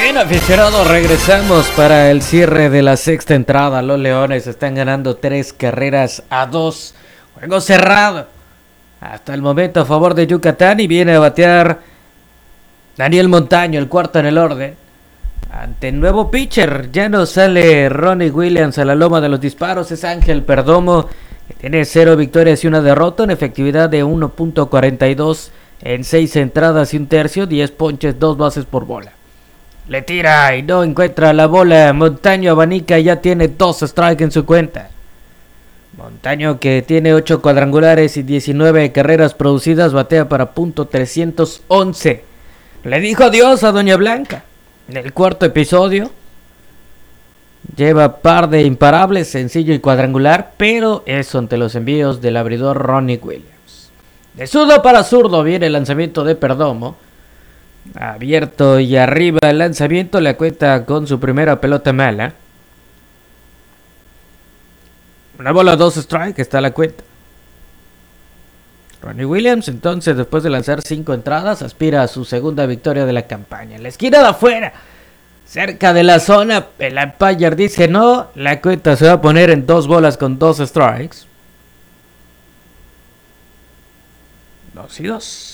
Bien, aficionados, regresamos para el cierre de la sexta entrada. Los Leones están ganando 3-2. Juego cerrado hasta el momento a favor de Yucatán, y viene a batear Daniel Montaño, el cuarto en el orden. Ante el nuevo pitcher, ya no sale Ronnie Williams a la loma de los disparos, es Ángel Perdomo, que tiene 0 victorias y 1 derrota, en efectividad de 1.42 en 6 entradas y un tercio, 10 ponches, 2 bases por bola. Le tira y no encuentra la bola. Montaño abanica y ya tiene 2 strikes en su cuenta. Montaño, que tiene 8 cuadrangulares y 19 carreras producidas, batea para .311. Le dijo adiós a Doña Blanca en el cuarto episodio. Lleva par de imparables, sencillo y cuadrangular, pero eso ante los envíos del abridor Ronnie Williams. De zurdo para zurdo viene el lanzamiento de Perdomo. Abierto y arriba el lanzamiento, le cuenta con su primera pelota mala. Una bola, 2 strike, está la cuenta. Ronnie Williams, entonces, después de lanzar 5 entradas, aspira a su segunda victoria de la campaña. En la esquina de afuera, cerca de la zona, el umpire dice no. La cuenta se va a poner en 2 bolas con 2 strikes. 2-2.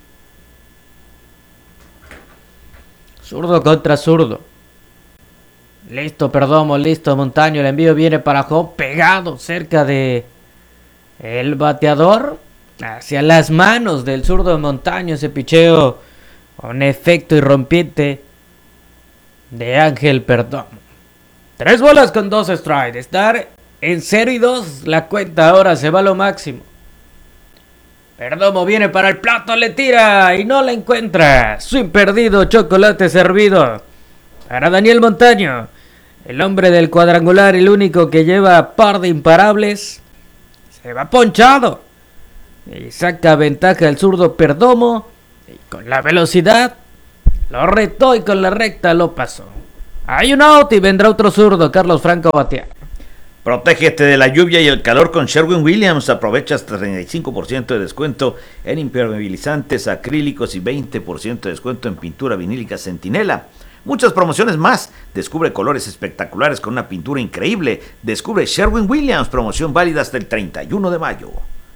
Zurdo contra zurdo. Listo Perdomo, listo Montaño. El envío viene para home, pegado cerca de el bateador, hacia las manos del zurdo Montaño. Ese picheo con efecto irrompiente de Ángel Perdomo. 3 bolas con 2 strikes. Estar en 0-2. La cuenta ahora se va a lo máximo. Perdomo viene para el plato, le tira y no la encuentra. Swing perdido, chocolate servido para Daniel Montaño, el hombre del cuadrangular, el único que lleva par de imparables. Se va ponchado y saca ventaja el zurdo Perdomo, y con la velocidad lo retó y con la recta lo pasó. Hay un out y vendrá otro zurdo, Carlos Franco, a batear. Protégete de la lluvia y el calor con Sherwin Williams. Aprovecha hasta 35% de descuento en impermeabilizantes, acrílicos y 20% de descuento en pintura vinílica Centinela. Muchas promociones más. Descubre colores espectaculares con una pintura increíble. Descubre Sherwin Williams. Promoción válida hasta el 31 de mayo.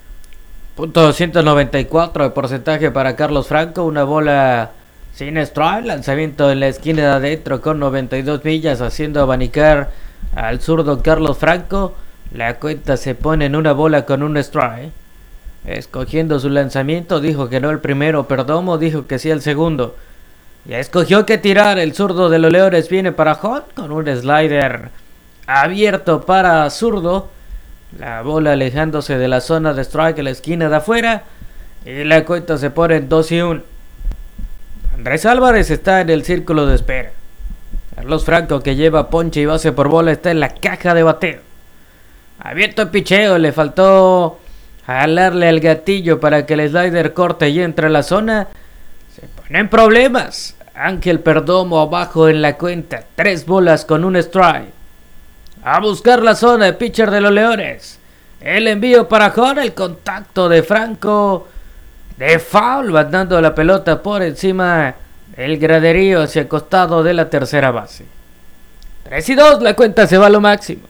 .294 de porcentaje para Carlos Franco. Una bola sin strike. Lanzamiento en la esquina de adentro con 92 millas, haciendo abanicar al zurdo Carlos Franco. La cuenta se pone en una bola con un strike. Escogiendo su lanzamiento, dijo que no el primero Perdomo, dijo que sí el segundo. Ya escogió que tirar. El zurdo de los Leones viene para home con un slider abierto para zurdo. La bola alejándose de la zona de strike en la esquina de afuera, y la cuenta se pone en 2-1. Andrés Álvarez está en el círculo de espera. Carlos Franco, que lleva ponche y base por bola, está en la caja de bateo. Abierto el picheo, le faltó jalarle al gatillo para que el slider corte y entre a la zona. Se ponen problemas. Ángel Perdomo abajo en la cuenta. 3 bolas con un strike. A buscar la zona de pitcher de los Leones. El envío para home, el contacto de Franco de foul, mandando la pelota por encima el graderío hacia el costado de la tercera base. 3-2, la cuenta se va a lo máximo.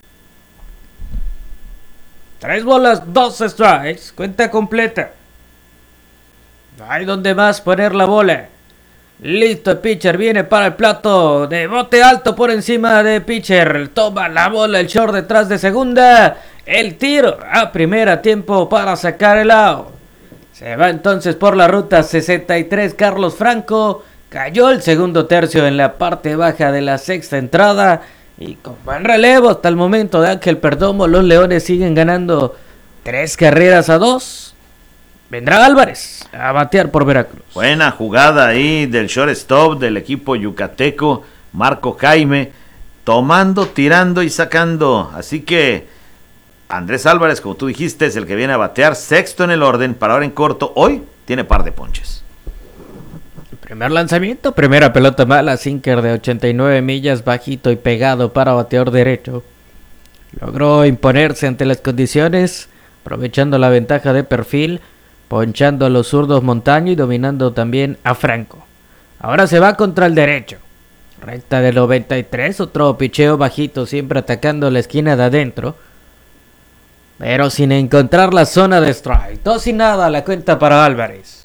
3 bolas, 2 strikes, cuenta completa. No hay donde más poner la bola. Listo, el pitcher viene para el plato, de bote alto por encima de pitcher. Toma la bola, el short detrás de segunda. El tiro a primera, tiempo para sacar el out. Se va entonces por la ruta 63 Carlos Franco. Cayó el segundo tercio en la parte baja de la sexta entrada. Y con buen relevo hasta el momento de Ángel Perdomo, los Leones siguen ganando 3-2. Vendrá Álvarez a batear por Veracruz. Buena jugada ahí del shortstop del equipo yucateco, Marco Jaime, tomando, tirando y sacando. Así que Andrés Álvarez, como tú dijiste, es el que viene a batear, sexto en el orden, para ahora en corto. Hoy tiene par de ponches. Primer lanzamiento, primera pelota mala, sinker de 89 millas, bajito y pegado para bateador derecho. Logró imponerse ante las condiciones, aprovechando la ventaja de perfil, ponchando a los zurdos Montaño y dominando también a Franco. Ahora se va contra el derecho. Recta de 93, otro picheo bajito, siempre atacando la esquina de adentro. Pero sin encontrar la zona de strike. 2-0 la cuenta para Álvarez.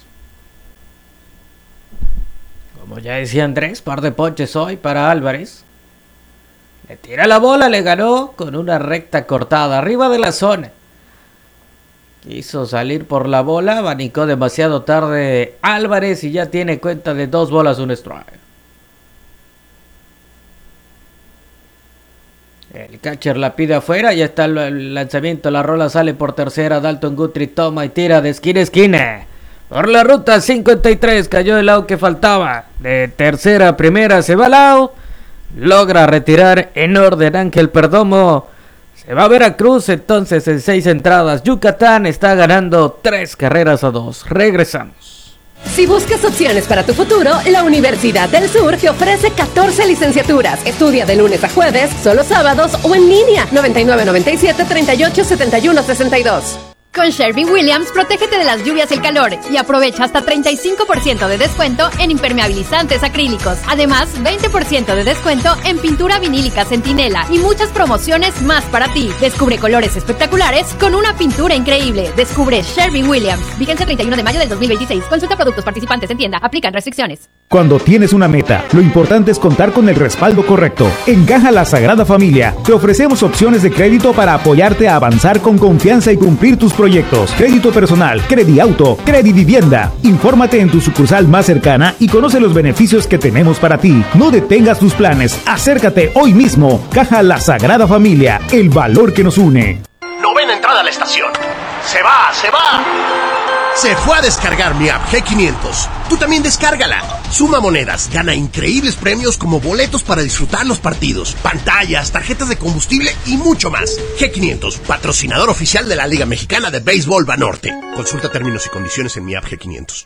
Como ya decía Andrés, par de ponches hoy para Álvarez. Le tira la bola, le ganó con una recta cortada arriba de la zona. Quiso salir por la bola, abanicó demasiado tarde Álvarez y ya tiene cuenta de 2 bolas, 1 strike. El catcher la pide afuera, ya está el lanzamiento, la rola sale por tercera, Dalton Guthrie toma y tira de esquina a esquina. Por la ruta 53, cayó el out que faltaba. De tercera a primera se va al out. Logra retirar en orden Ángel Perdomo. Se va a Veracruz entonces en 6 entradas. Yucatán está ganando 3-2. Regresamos. Si buscas opciones para tu futuro, la Universidad del Sur te ofrece 14 licenciaturas. Estudia de lunes a jueves, solo sábados o en línea. 9997-387162. Con Sherwin-Williams, protégete de las lluvias y el calor y aprovecha hasta 35% de descuento en impermeabilizantes acrílicos. Además, 20% de descuento en pintura vinílica Centinela y muchas promociones más para ti. Descubre colores espectaculares con una pintura increíble. Descubre Sherwin-Williams. Vigencia 31 de mayo del 2026. Consulta productos participantes en tienda. Aplican restricciones. Cuando tienes una meta, lo importante es contar con el respaldo correcto. En Caja La Sagrada Familia te ofrecemos opciones de crédito para apoyarte a avanzar con confianza y cumplir tus proyectos. Crédito personal, Crediauto, Credivivienda. Infórmate en tu sucursal más cercana y conoce los beneficios que tenemos para ti. No detengas tus planes. Acércate hoy mismo. Caja La Sagrada Familia, el valor que nos une. Novena entrada a la estación. ¡Se va! Se fue a descargar mi app G500. Tú también descárgala. Suma monedas, gana increíbles premios como boletos para disfrutar los partidos, pantallas, tarjetas de combustible y mucho más. G500, patrocinador oficial de la Liga Mexicana de Béisbol Banorte. Consulta términos y condiciones en mi app G500.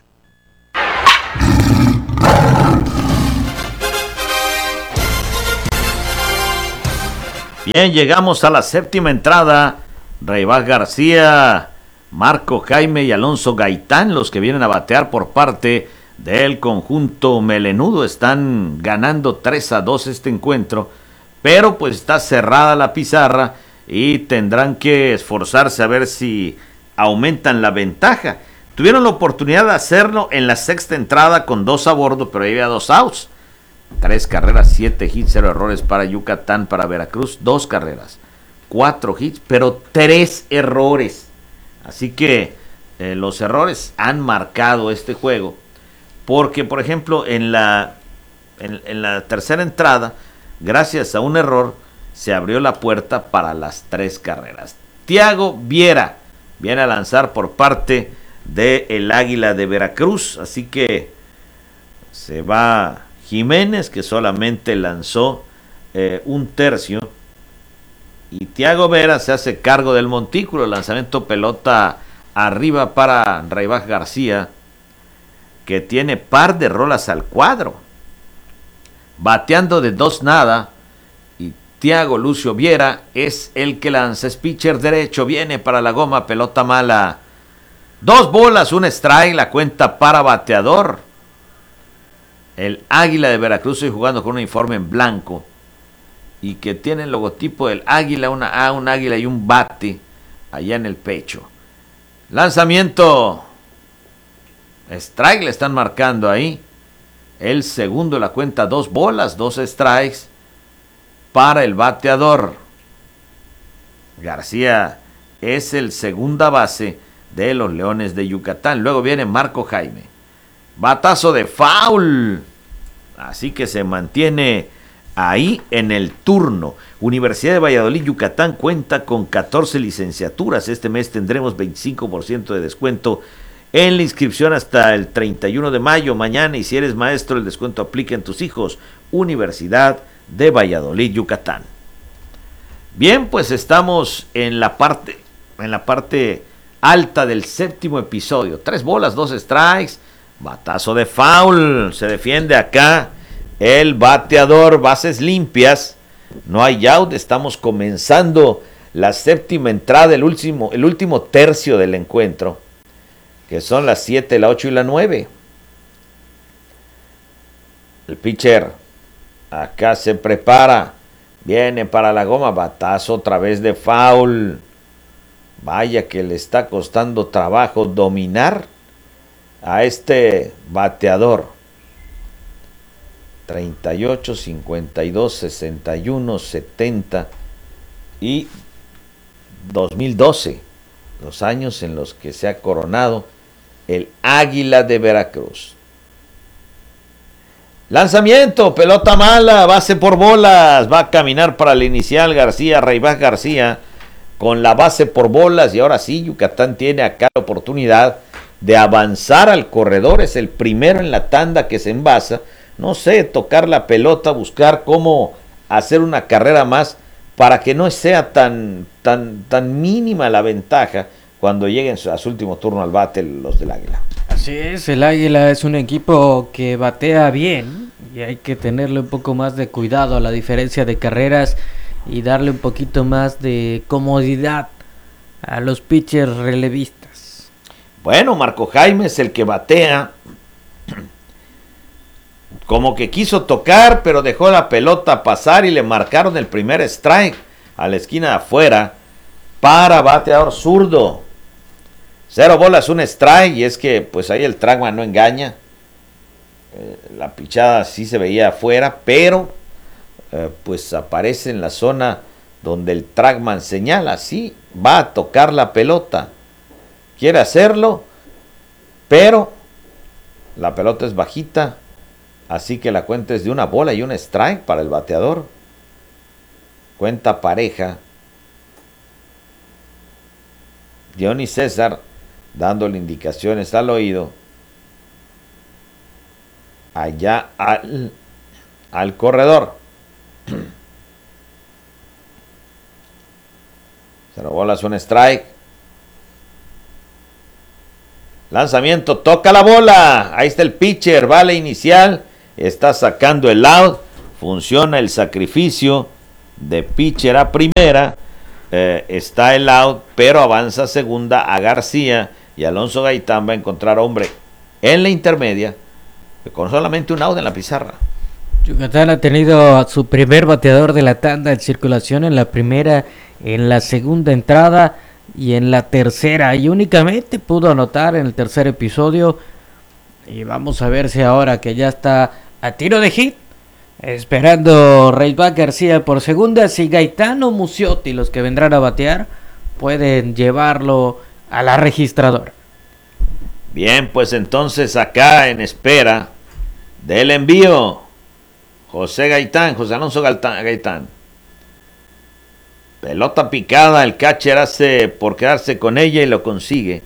Bien, llegamos a la séptima entrada. Reyes García, Marco Jaime y Alonso Gaitán, los que vienen a batear por parte del conjunto melenudo, están ganando 3-2 este encuentro, pero pues está cerrada la pizarra y tendrán que esforzarse a ver si aumentan la ventaja. Tuvieron la oportunidad de hacerlo en la sexta entrada con 2 a bordo, pero había 2 outs. 3 carreras, 7 hits, 0 errores para Yucatán. Para Veracruz, 2 carreras, 4 hits, pero 3 errores. Así que los errores han marcado este juego. Porque, por ejemplo, en la tercera entrada, gracias a un error, se abrió la puerta para las 3 carreras. Thiago Viera viene a lanzar por parte del Águila de Veracruz. Así que se va Jiménez, que solamente lanzó 1/3. Y Thiago Vera se hace cargo del montículo. Lanzamiento pelota arriba para Reyes García, que tiene par de rolas al cuadro. Bateando de 2-0. Y Thiago Lucio Viera es el que lanza. Es pitcher derecho. Viene para la goma. Pelota mala. 2 bolas, 1 strike. La cuenta para bateador. El Águila de Veracruz hoy jugando con un uniforme en blanco. Y que tiene el logotipo del águila, una A, un águila y un bate allá en el pecho. Lanzamiento. Strike le están marcando ahí. El segundo, la cuenta 2 bolas, 2 strikes para el bateador. García es el segunda base de los Leones de Yucatán. Luego viene Marco Jaime. Batazo de foul. Así que se mantiene ahí en el turno. Universidad de Valladolid, Yucatán cuenta con 14 licenciaturas. Este mes tendremos 25% de descuento en la inscripción hasta el 31 de mayo, mañana. Y si eres maestro, el descuento aplica en tus hijos. Universidad de Valladolid, Yucatán. Bien, pues estamos en la parte alta del séptimo episodio. 3 bolas, 2 strikes. Batazo de foul. Se defiende acá el bateador. Bases limpias. No hay out. Estamos comenzando la séptima entrada, el último tercio del encuentro, que son las 7, la 8 y la 9. El pitcher Acá se prepara. Viene para la goma. Batazo otra vez de foul. Vaya que le está costando trabajo dominar a este bateador. 38, 52, 61, 70 y 2012. Los años en los que se ha coronado el Águila de Veracruz. Lanzamiento, pelota mala, base por bolas. Va a caminar para la inicial Raibach García con la base por bolas. Y ahora sí, Yucatán tiene acá la oportunidad de avanzar al corredor. Es el primero en la tanda que se envasa. No sé, tocar la pelota, buscar cómo hacer una carrera más para que no sea tan mínima la ventaja cuando lleguen a su último turno al bate los del Águila. Así es, el Águila es un equipo que batea bien y hay que tenerle un poco más de cuidado a la diferencia de carreras y darle un poquito más de comodidad a los pitchers relevistas. Bueno, Marco Jaime es el que batea. Como que quiso tocar, pero dejó la pelota pasar y le marcaron el primer strike a la esquina de afuera para bateador zurdo. 0 bolas, 1 strike, y es que pues ahí el trackman no engaña. La pichada sí se veía afuera, pero pues aparece en la zona donde el trackman señala, sí, va a tocar la pelota. Quiere hacerlo, pero la pelota es bajita, así que la cuenta es de 1 bola y 1 strike para el bateador. Cuenta pareja. Dionis César dándole indicaciones al oído allá al corredor. 0 bolas, 1 strike. Lanzamiento, toca la bola. Ahí está el pitcher, vale inicial. Está sacando el out. Funciona el sacrificio de pitcher a primera. Está el out, pero avanza a segunda a García. Y Alonso Gaitán va a encontrar hombre en la intermedia con solamente un out en la pizarra. Yucatán ha tenido a su primer bateador de la tanda en circulación en la primera, en la segunda entrada y en la tercera, y únicamente pudo anotar en el tercer episodio. Y vamos a ver si ahora que ya está a tiro de hit, esperando Raibach García por segunda, si Gaitán o Muciotti, los que vendrán a batear, pueden llevarlo a la registradora. Bien, pues entonces acá en espera del envío, José Alonso Gaitán. Pelota picada, el catcher hace por quedarse con ella y lo consigue.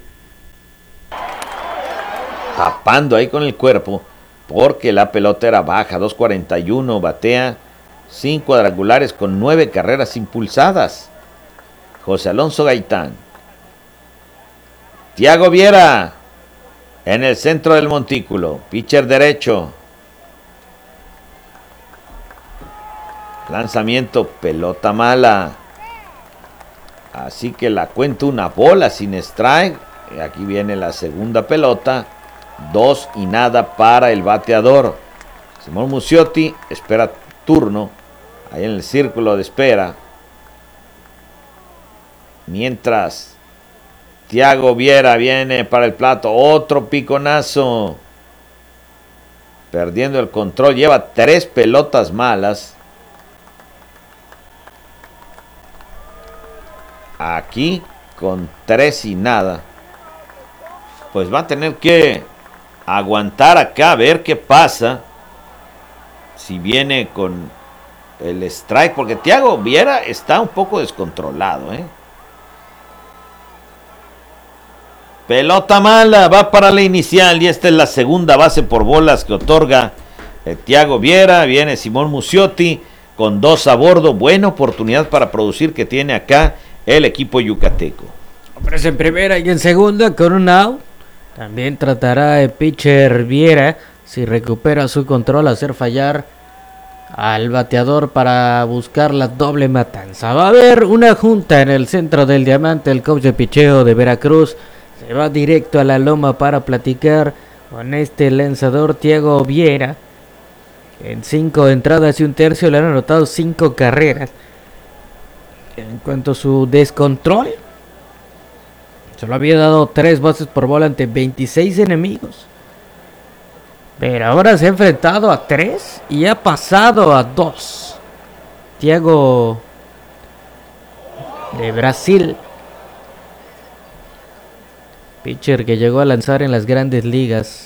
Tapando ahí con el cuerpo, porque la pelota era baja, 2.41, batea 5 cuadrangulares con 9 carreras impulsadas. José Alonso Gaitán. Tiago Viera en el centro del montículo, pitcher derecho. Lanzamiento, pelota mala. Así que la cuenta 1 bola sin strike. Aquí viene la segunda pelota. 2 y nada para el bateador. Simón Muciotti espera turno ahí en el círculo de espera. Mientras Tiago Viera viene para el plato. Otro piconazo. Perdiendo el control. Lleva 3 pelotas malas. Aquí con 3 y nada. Pues va a tener que aguantar acá a ver qué pasa. Si viene con el strike. Porque Tiago Viera está un poco descontrolado, Pelota mala, va para la inicial y esta es la segunda base por bolas que otorga Tiago Viera. Viene Simón Muciotti con 2 a bordo. Buena oportunidad para producir que tiene acá el equipo yucateco. Hombres en primera y en segunda con un out. También tratará el pitcher Viera, si recupera su control, hacer fallar al bateador para buscar la doble matanza. Va a haber una junta en el centro del diamante. El coach de picheo de Veracruz se va directo a la loma para platicar con este lanzador Tiago Viera, En 5 entradas y un tercio le han anotado 5 carreras. En cuanto a su descontrol, solo había dado 3 bases por bola ante 26 enemigos. Pero ahora se ha enfrentado a 3 y ha pasado a 2. Thiago de Brasil, pitcher que llegó a lanzar en las grandes ligas,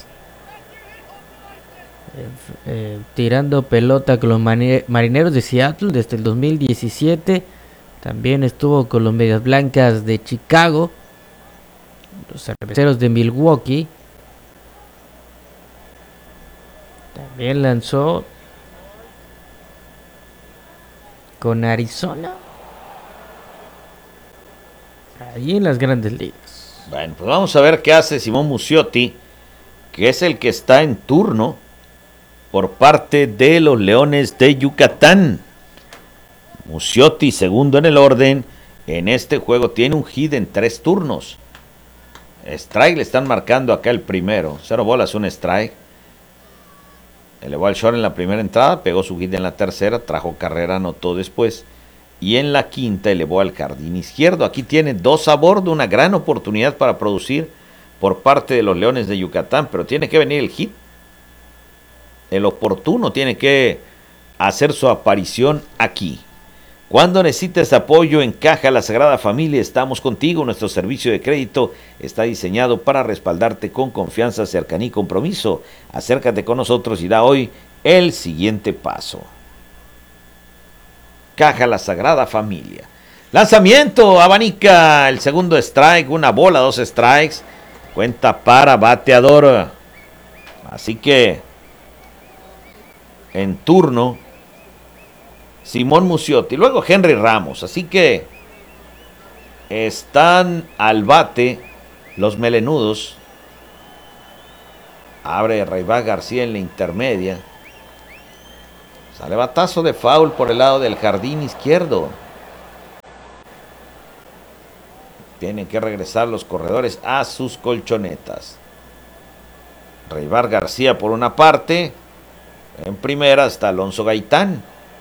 tirando pelota con los Marineros de Seattle desde el 2017. También estuvo con los Medias Blancas de Chicago, los Cerveceros de Milwaukee. También lanzó con Arizona, allí en las grandes ligas. Bueno, pues vamos a ver qué hace Simón Mucciotti, que es el que está en turno por parte de los Leones de Yucatán. Mucciotti, segundo en el orden, en este juego tiene un hit en 3 turnos. Strike le están marcando acá el primero, 0 bolas, un strike. Elevó al short en la primera entrada, pegó su hit en la tercera, trajo carrera, anotó después. Y en la quinta elevó al jardín izquierdo. Aquí tiene 2 a bordo, una gran oportunidad para producir por parte de los Leones de Yucatán, pero tiene que venir el hit. El oportuno tiene que hacer su aparición aquí. Cuando necesites apoyo en Caja La Sagrada Familia, estamos contigo. Nuestro servicio de crédito está diseñado para respaldarte con confianza, cercanía y compromiso. Acércate con nosotros y da hoy el siguiente paso. Caja La Sagrada Familia. Lanzamiento, abanica el segundo strike, 1 bola, 2 strikes. Cuenta para bateador. Así que en turno Simón Mucciotti, luego Henry Ramos. Así que están al bate los melenudos. Abre Raybar García en la intermedia. Sale batazo de foul por el lado del jardín izquierdo. Tienen que regresar los corredores a sus colchonetas. Raybar García por una parte. En primera está Alonso Gaitán.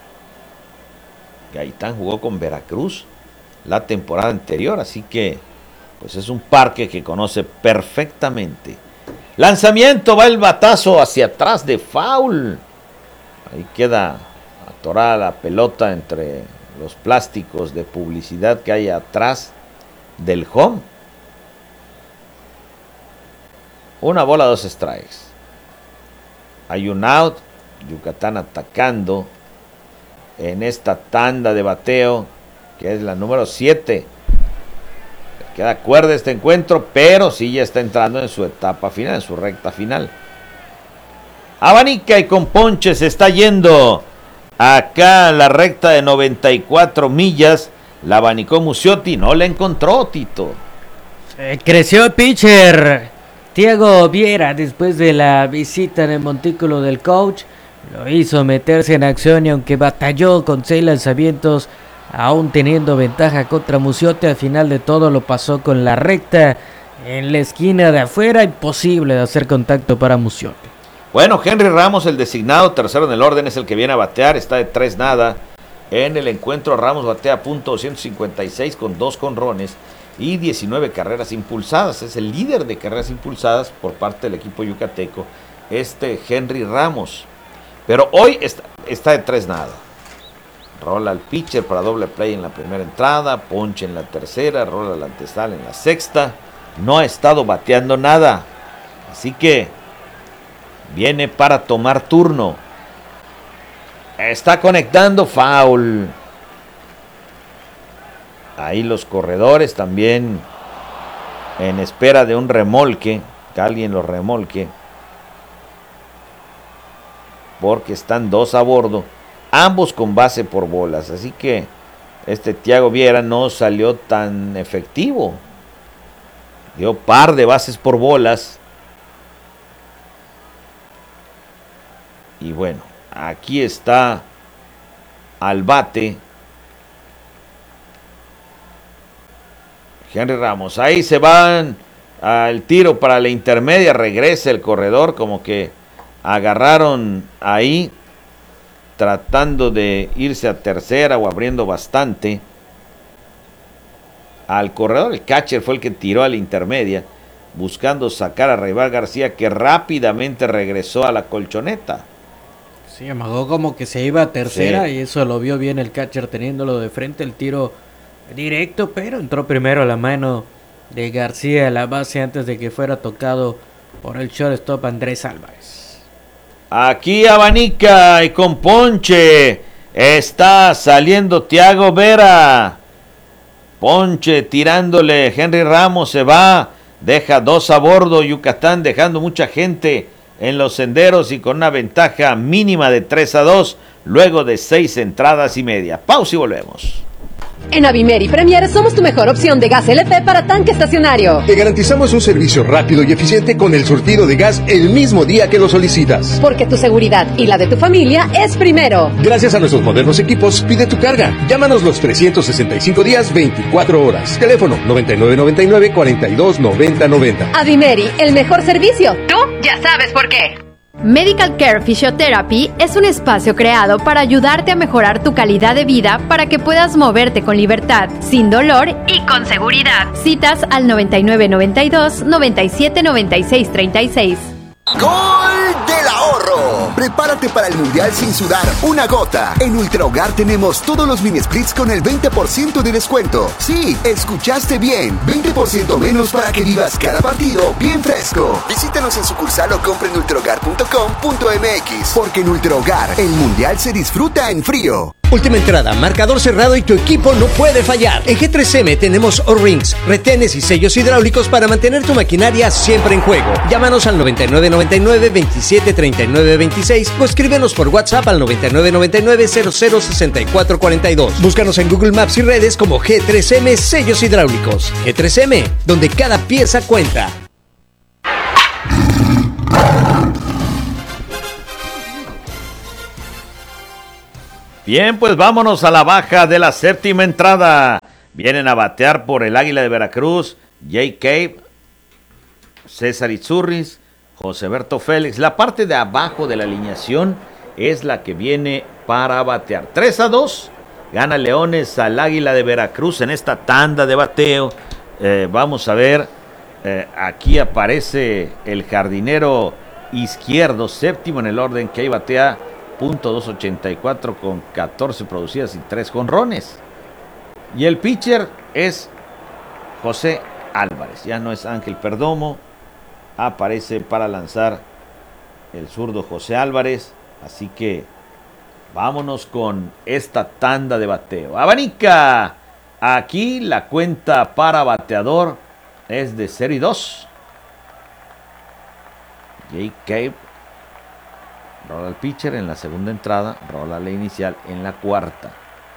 Gaitán jugó con Veracruz la temporada anterior, así que pues es un parque que conoce perfectamente. Lanzamiento, va el batazo hacia atrás de foul. Ahí queda atorada la pelota entre los plásticos de publicidad que hay atrás del home. 1 bola, 2 strikes. Hay un out. Yucatán atacando en esta tanda de bateo, que es la número 7. Queda cuerda este encuentro, pero sí ya está entrando en su etapa final, en su recta final. Abanica y con ponche se está yendo acá la recta de 94 millas. La abanicó Mucciotti, no la encontró, Tito. Creció el pitcher Thiago Viera después de la visita en el montículo del coach. Lo hizo meterse en acción y aunque batalló con 6 lanzamientos, aún teniendo ventaja contra Mucciotti, al final de todo lo pasó con la recta en la esquina de afuera. Imposible de hacer contacto para Mucciotti. Bueno, Henry Ramos, el designado tercero en el orden, es el que viene a batear. Está de 3-0 en el encuentro. Ramos batea .256 con 2 jonrones y 19 carreras impulsadas. Es el líder de carreras impulsadas por parte del equipo yucateco, Henry Ramos. Pero hoy está de 3-0. Rola al pitcher para doble play en la primera entrada, ponche en la tercera, rola al antesala en la sexta. No ha estado bateando nada. Así que viene para tomar turno. Está conectando, foul. Ahí los corredores también en espera de un remolque, que alguien los remolque, porque están 2 a bordo, ambos con base por bolas. Así que Thiago Viera no salió tan efectivo. Dio par de bases por bolas. Y bueno, aquí está al bate Henry Ramos. Ahí se van al tiro para la intermedia. Regresa el corredor, como que agarraron ahí tratando de irse a tercera o abriendo bastante al corredor. El catcher fue el que tiró a la intermedia, buscando sacar a Raybar García, que rápidamente regresó a la colchoneta. Sí, amagó como que se iba a tercera, Sí. y eso lo vio bien el catcher teniéndolo de frente, el tiro directo, pero entró primero a la mano de García a la base antes de que fuera tocado por el shortstop Andrés Álvarez. Aquí abanica y con ponche está saliendo Thiago Vera. Ponche tirándole, Henry Ramos se va, deja 2 a bordo, Yucatán dejando mucha gente en los senderos y con una ventaja mínima de 3-2 luego de 6 entradas y media. Pausa y volvemos. En Avimeri Premier somos tu mejor opción de gas LP para tanque estacionario. Te garantizamos un servicio rápido y eficiente con el surtido de gas el mismo día que lo solicitas. Porque tu seguridad y la de tu familia es primero. Gracias a nuestros modernos equipos, pide tu carga. Llámanos los 365 días, 24 horas. Teléfono 9999 42 90 90. Avimeri, el mejor servicio. Tú ya sabes por qué. Medical Care Physiotherapy es un espacio creado para ayudarte a mejorar tu calidad de vida para que puedas moverte con libertad, sin dolor y con seguridad. Citas al 9992 97 96 36. ¡Gol del ahorro! Prepárate para el Mundial sin sudar una gota. En Ultra Hogar tenemos todos los mini splits con el 20% de descuento. Sí, escuchaste bien. 20% menos para que vivas cada partido bien fresco. Visítanos en sucursal o compre en ultrahogar.com.mx. Porque en Ultra Hogar el Mundial se disfruta en frío. Última entrada, marcador cerrado y tu equipo no puede fallar. En G3M tenemos O-Rings, retenes y sellos hidráulicos para mantener tu maquinaria siempre en juego. Llámanos al 9999 27 39 26 o escríbenos por WhatsApp al 9999 00 64 42. Búscanos en Google Maps y redes como G3M Sellos Hidráulicos. G3M, donde cada pieza cuenta. Bien, pues vámonos a la baja de la séptima entrada. Vienen a batear por el Águila de Veracruz, Jake Cave, César Itzurris, José Berto Félix. La parte de abajo de la alineación es la que viene para batear. 3-2, gana Leones al Águila de Veracruz en esta tanda de bateo. Vamos a ver, aquí aparece el jardinero izquierdo, séptimo en el orden, que ahí batea .284 con 14 producidas y 3 jonrones. Y el pitcher es José Álvarez, ya no es Ángel Perdomo, aparece para lanzar el zurdo José Álvarez, así que vámonos con esta tanda de bateo. Abanica, aquí la cuenta para bateador es de 0-2. Jake Cave rola el pitcher en la segunda entrada, rola la inicial en la cuarta.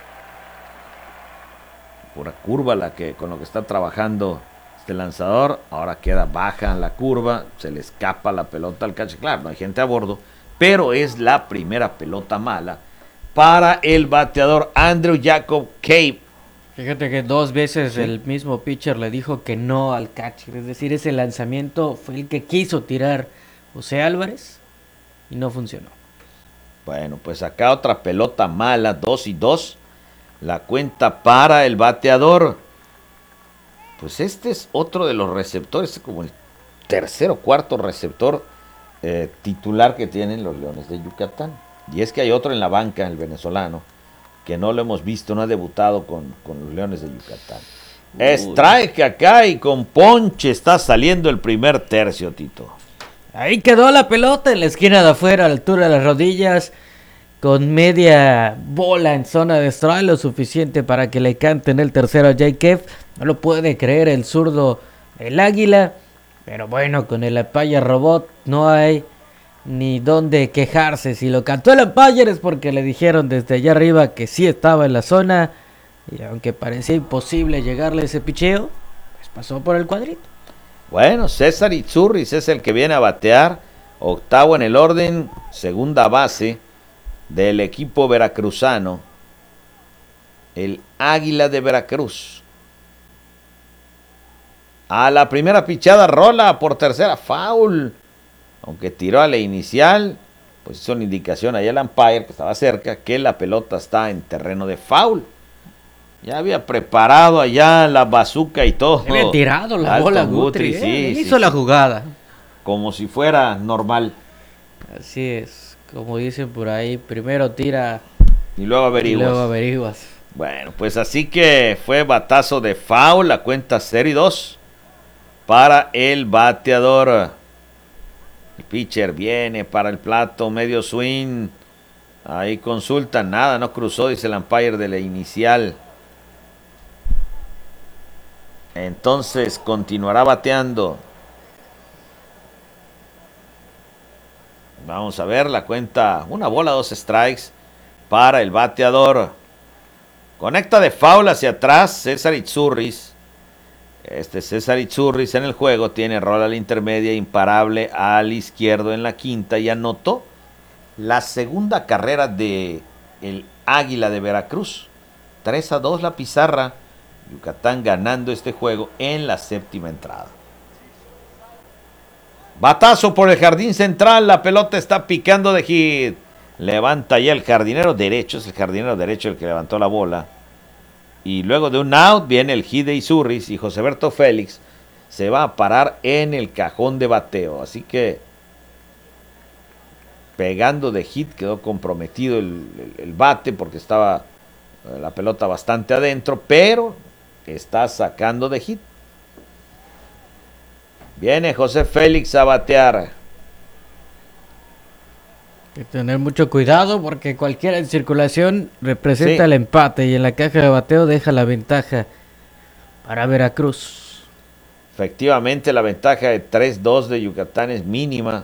Pura curva con lo que está trabajando este lanzador. Ahora queda baja en la curva, se le escapa la pelota al catcher. Claro, no hay gente a bordo, pero es la primera pelota mala para el bateador Andrew Jacob Cave. Fíjate que 2 veces el mismo pitcher le dijo que no al catcher, es decir, ese lanzamiento fue el que quiso tirar José Álvarez y no funcionó. Bueno, pues acá otra pelota mala, 2-2. La cuenta para el bateador. Pues este es otro de los receptores, como el tercer o cuarto receptor titular que tienen los Leones de Yucatán. Y es que hay otro en la banca, el venezolano, que no lo hemos visto, no ha debutado con los Leones de Yucatán. Strike acá y con ponche está saliendo el primer tercio, Tito. Ahí quedó la pelota en la esquina de afuera, a la altura de las rodillas, con media bola en zona de strike, lo suficiente para que le canten el tercero a Jake Cave. No lo puede creer el zurdo, el Águila, pero bueno, con el umpire robot no hay ni dónde quejarse. Si lo cantó el umpire es porque le dijeron desde allá arriba que sí estaba en la zona, y aunque parecía imposible llegarle ese picheo, pues pasó por el cuadrito. Bueno, César Itzurris es el que viene a batear, octavo en el orden, segunda base del equipo veracruzano, el Águila de Veracruz. A la primera pichada rola por tercera, foul, aunque tiró a la inicial, pues hizo una indicación ahí al umpire que estaba cerca que la pelota está en terreno de foul. Ya había preparado allá la bazooka y todo. Había tirado la bola Guthrie, sí, hizo la jugada. Como si fuera normal. Así es, como dicen por ahí, primero tira y luego averiguas. Bueno, pues así que fue batazo de foul, la cuenta 0-2 para el bateador. El pitcher viene para el plato, medio swing. Ahí consulta, nada, no cruzó, dice el umpire de la inicial. Entonces continuará bateando. Vamos a ver la cuenta, 1 bola, 2 strikes para el bateador. Conecta de foul hacia atrás César Itzurris. César Itzurris en el juego tiene rol a la intermedia, imparable al izquierdo en la quinta y anotó la segunda carrera de el Águila de Veracruz. 3-2 la pizarra. Yucatán ganando este juego en la séptima entrada. Batazo por el jardín central, la pelota está picando de hit. Levanta ya el jardinero derecho, es el jardinero derecho el que levantó la bola. Y luego de un out viene el hit de Itzurris y José Berto Félix se va a parar en el cajón de bateo. Así que pegando de hit quedó comprometido el bate porque estaba la pelota bastante adentro, pero está sacando de hit. Viene José Félix a batear. Hay que tener mucho cuidado porque cualquiera en circulación representa el empate y en la caja de bateo deja la ventaja para Veracruz. Efectivamente, la ventaja de 3-2 de Yucatán es mínima.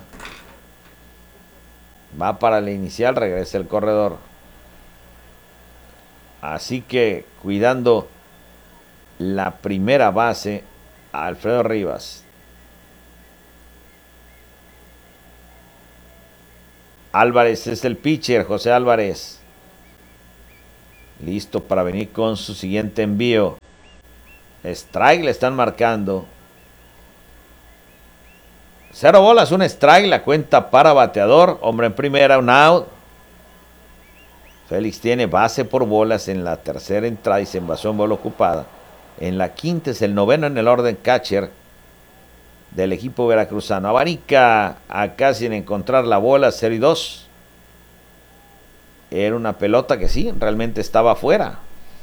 Va para la inicial, regresa el corredor. Así que cuidando la primera base, Alfredo Rivas. Álvarez es el pitcher, José Álvarez. Listo para venir con su siguiente envío. Strike le están marcando. 0 bolas, un strike, la cuenta para bateador. Hombre en primera, un out. Félix tiene base por bolas en la tercera entrada y se envasó en bola ocupada. En la quinta es el noveno en el orden catcher del equipo veracruzano. Abanica acá sin encontrar la bola, 0-2. Era una pelota que sí, realmente estaba afuera.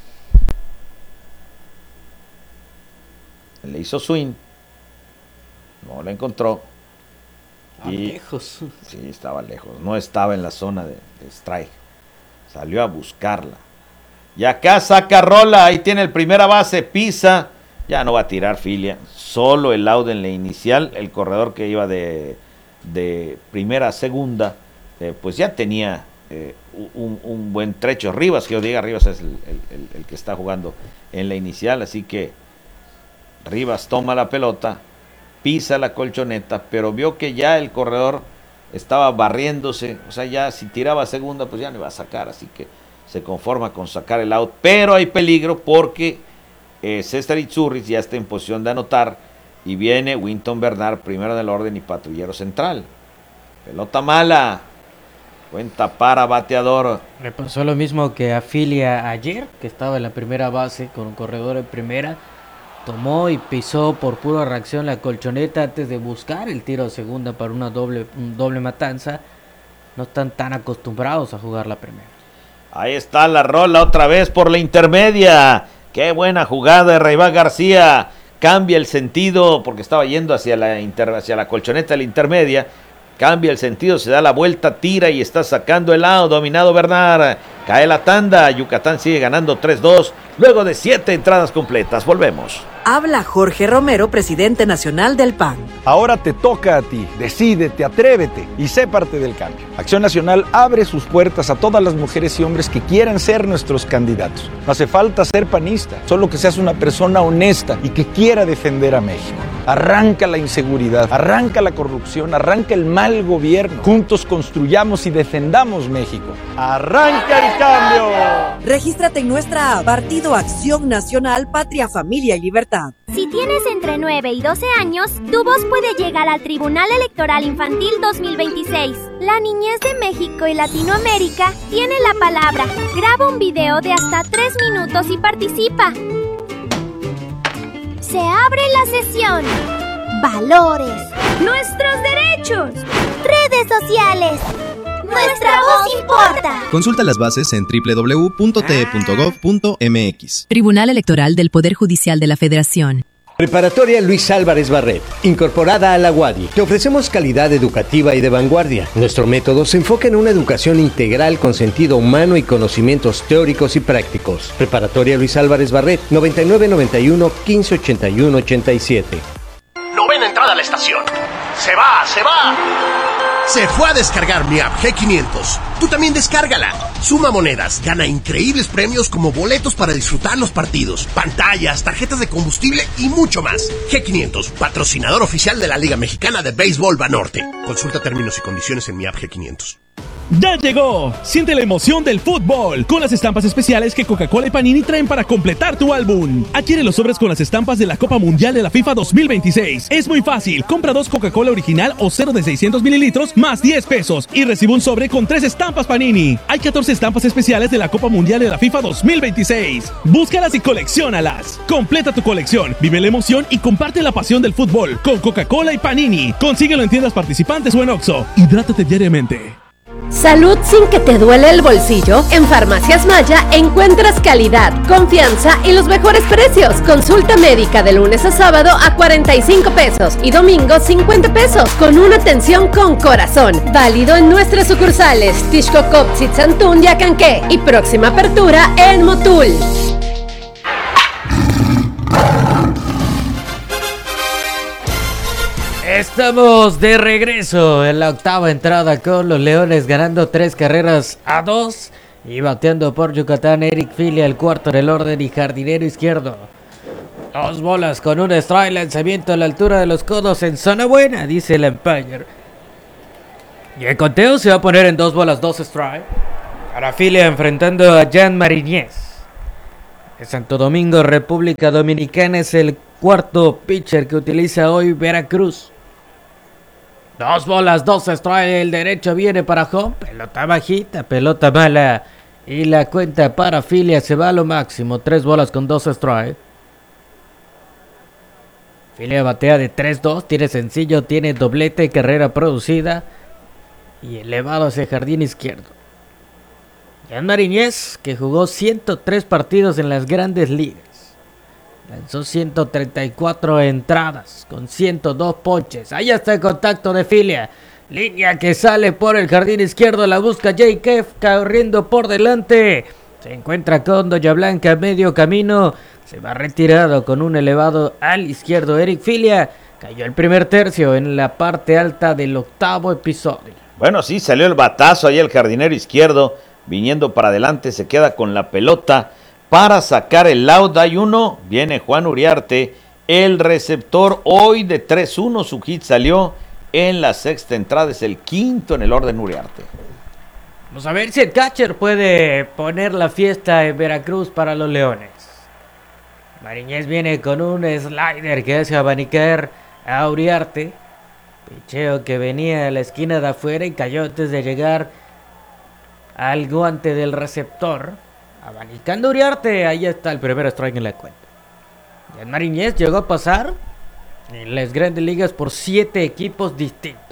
Le hizo swing. No la encontró. Lejos. Sí, estaba lejos. No estaba en la zona de strike. Salió a buscarla. Y acá saca rola. Ahí tiene el primera base. Pisa. Ya no va a tirar filia. Solo el out en la inicial. El corredor que iba de primera a segunda. Pues ya tenía un buen trecho. Rivas, que yo diga, Rivas es el que está jugando en la inicial. Así que Rivas toma la pelota. Pisa la colchoneta. Pero vio que ya el corredor estaba barriéndose. O sea, ya si tiraba segunda, pues ya no iba a sacar. Así que se conforma con sacar el out. Pero hay peligro porque César Itzurris ya está en posición de anotar y viene Winton Bernard primero del orden y patrullero central. Pelota mala, cuenta para bateador. Le pasó lo mismo que a Filia ayer, que estaba en la primera base con un corredor en primera, tomó y pisó por pura reacción la colchoneta antes de buscar el tiro de segunda para una doble matanza. No están tan acostumbrados a jugar la primera. Ahí está la rola otra vez por la intermedia. Qué buena jugada de Raibá García. Cambia el sentido porque estaba yendo hacia la colchoneta de la intermedia. Cambia el sentido, se da la vuelta, tira y está sacando el out. Dominado Bernard. Cae la tanda. Yucatán sigue ganando 3-2 luego de 7 entradas completas. Volvemos. Habla Jorge Romero, presidente nacional del PAN. Ahora te toca a ti. Decídete, atrévete y sé parte del cambio. Acción Nacional abre sus puertas a todas las mujeres y hombres que quieran ser nuestros candidatos. No hace falta ser panista, solo que seas una persona honesta y que quiera defender a México. Arranca la inseguridad, arranca la corrupción, arranca el mal gobierno. Juntos construyamos y defendamos México. ¡Arranca el cambio! Regístrate en nuestra app Partido Acción Nacional, Patria, Familia y Libertad. Si tienes entre 9 y 12 años, tu voz puede llegar al Tribunal Electoral Infantil 2026. La niñez de México y Latinoamérica tiene la palabra. Graba un video de hasta 3 minutos y participa. Se abre la sesión. Valores. Nuestros derechos. Redes sociales. Nuestra voz importa. Consulta las bases en www.te.gov.mx. Tribunal Electoral del Poder Judicial de la Federación. Preparatoria Luis Álvarez Barret, incorporada a la UADY. Te ofrecemos calidad educativa y de vanguardia. Nuestro método se enfoca en una educación integral con sentido humano y conocimientos teóricos y prácticos. Preparatoria Luis Álvarez Barret, 9991 1581 87. Novena entrada a la estación. ¡Se va! ¡Se va! Se fue a descargar mi app G500. Tú también descárgala. Suma monedas, gana increíbles premios como boletos para disfrutar los partidos, pantallas, tarjetas de combustible y mucho más. G500, patrocinador oficial de la Liga Mexicana de Béisbol Banorte. Consulta términos y condiciones en mi app G500. ¡Ya llegó! Siente la emoción del fútbol con las estampas especiales que Coca-Cola y Panini traen para completar tu álbum. Adquiere los sobres con las estampas de la Copa Mundial de la FIFA 2026. Es muy fácil. Compra 2 Coca-Cola original o 0 de 600 mililitros más 10 pesos y recibe un sobre con 3 estampas Panini. Hay 14 estampas especiales de la Copa Mundial de la FIFA 2026. Búscalas y colecciónalas. Completa tu colección, vive la emoción y comparte la pasión del fútbol con Coca-Cola y Panini. Consíguelo en tiendas participantes o en Oxxo. Hidrátate diariamente. Salud sin que te duele el bolsillo. En Farmacias Maya encuentras calidad, confianza y los mejores precios. Consulta médica de lunes a sábado a 45 pesos y domingo 50 pesos con una atención con corazón. Válido en nuestras sucursales Tixcocop, Zitzantún y Acanqué y próxima apertura en Motul. Estamos de regreso en la octava entrada con los Leones ganando 3-2 y bateando por Yucatán Eric Filia, el cuarto en el orden y jardinero izquierdo. 2 bolas con un strike, lanzamiento a la altura de los codos en zona buena, dice el umpire. Y el conteo se va a poner en 2 bolas, 2 strike para Filia enfrentando a Jan Mariñez. De Santo Domingo, República Dominicana, es el cuarto pitcher que utiliza hoy Veracruz. 2 bolas, 2 strike, el derecho viene para home, pelota bajita, pelota mala y la cuenta para Filia se va a lo máximo, 3 bolas con 2 strike. Filia batea de 3-2, tiene sencillo, tiene doblete, carrera producida y elevado hacia jardín izquierdo. Jan Mariñez, que jugó 103 partidos en las grandes ligas. Lanzó 134 entradas con 102 ponches. Ahí está el contacto de Filia. Línea que sale por el jardín izquierdo. La busca Jake Keff corriendo por delante. Se encuentra con Doña Blanca a medio camino. Se va retirado con un elevado al izquierdo. Eric Filia cayó el primer tercio en la parte alta del octavo episodio. Bueno, sí, salió el batazo ahí el jardinero izquierdo. Viniendo para adelante, se queda con la pelota para sacar el out. Hay uno, viene Juan Uriarte, el receptor hoy de 3-1, su hit salió en la sexta entrada, es el quinto en el orden Uriarte. Vamos a ver si el catcher puede poner la fiesta en Veracruz para los Leones. Mariñez viene con un slider que hace abanicar a Uriarte. Picheo que venía a la esquina de afuera y cayó antes de llegar al guante del receptor. Abanicando Uriarte, ahí está el primer strike en la cuenta. Jan Mariñez llegó a pasar en las grandes ligas por 7 equipos distintos.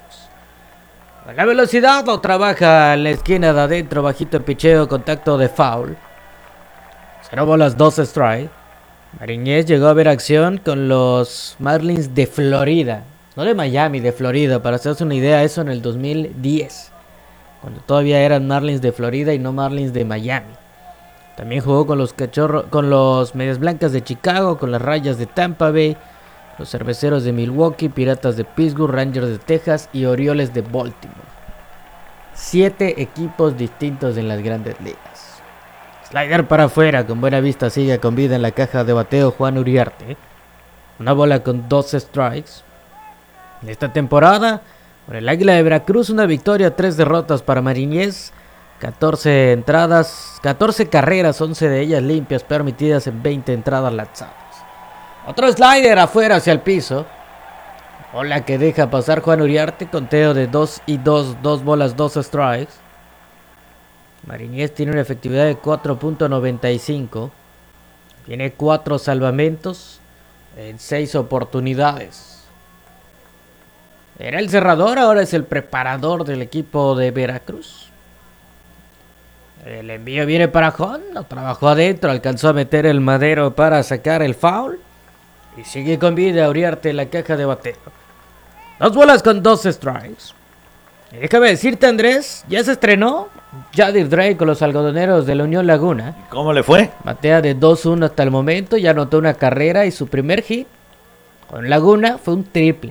A la velocidad lo trabaja en la esquina de adentro, bajito picheo, contacto de foul. 0 bolas, 2 strike. Mariñez llegó a ver acción con los Marlins de Florida. No de Miami, de Florida, para hacerse una idea, eso en el 2010. Cuando todavía eran Marlins de Florida y no Marlins de Miami. También jugó con los con los Medias Blancas de Chicago, con las Rayas de Tampa Bay, los Cerveceros de Milwaukee, Piratas de Pittsburgh, Rangers de Texas y Orioles de Baltimore. 7 equipos distintos en las grandes ligas. Slider para afuera, con buena vista, sigue con vida en la caja de bateo Juan Uriarte. una bola con 12 strikes. Esta temporada, por el Águila de Veracruz, una victoria, 3 derrotas para Mariñez, 14 entradas, 14 carreras, 11 de ellas limpias, permitidas en 20 entradas lanzadas. Otro slider afuera hacia el piso. Bola que deja pasar Juan Uriarte, conteo de 2-2, 2 bolas, 2 strikes. Mariñez tiene una efectividad de 4.95. Tiene 4 salvamentos en 6 oportunidades. Era el cerrador, ahora es el preparador del equipo de Veracruz. El envío viene para Juan, lo trabajó adentro, alcanzó a meter el madero para sacar el foul. Y sigue con vida Uriarte en la caja de bateo. 2 bolas con 2 strikes. Y déjame decirte, Andrés, ya se estrenó Yadir Drake con los algodoneros de la Unión Laguna. ¿Cómo le fue? Batea de 2-1 hasta el momento, ya anotó una carrera y su primer hit con Laguna fue un triple.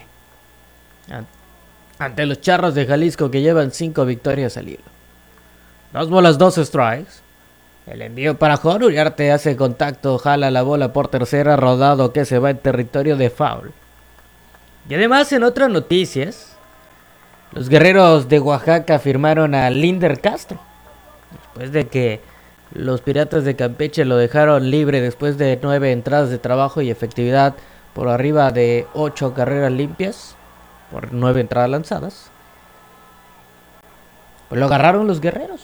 Ante los Charros de Jalisco, que llevan 5 victorias al hilo. 2 bolas, 2 strikes. El envío para Juan Uriarte hace contacto, jala la bola por tercera, rodado que se va en territorio de foul. Y además, en otras noticias, los Guerreros de Oaxaca firmaron a Linder Castro. Después de que los Piratas de Campeche lo dejaron libre después de 9 entradas de trabajo y efectividad por arriba de 8 carreras limpias, por 9 entradas lanzadas. Pues lo agarraron los Guerreros.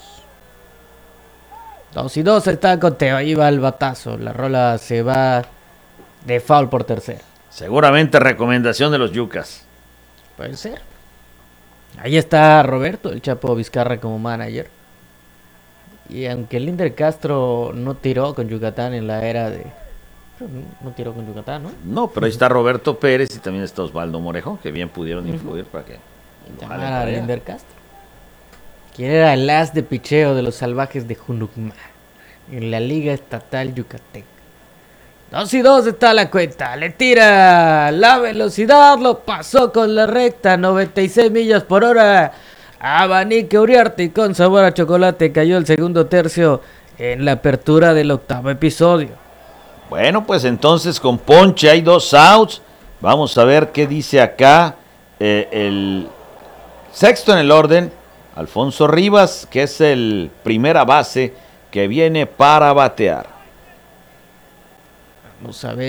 2-2 está el conteo, ahí va el batazo. La rola se va de foul por tercera. Seguramente recomendación de los Yucas. Puede ser. Ahí está Roberto, el Chapo Vizcarra como manager. Y aunque Linder Castro no tiró con Yucatán en la era de... No tiró con Yucatán, ¿no? No, pero ahí está Roberto Pérez y también está Osvaldo Morejo, que bien pudieron influir para que... Llamar a Linder Castro. ¿Quién era el as de picheo de los Salvajes de Junucma en la Liga Estatal Yucateca? 2-2 está la cuenta. Le tira la velocidad, lo pasó con la recta, 96 millas por hora. Abanique Uriarte y con sabor a chocolate cayó el segundo tercio en la apertura del 8º episodio. Bueno, pues entonces con ponche hay 2 outs. Vamos a ver qué dice acá el sexto en el orden, Alfonso Rivas, que es el primera base que viene para batear. Vamos a ver.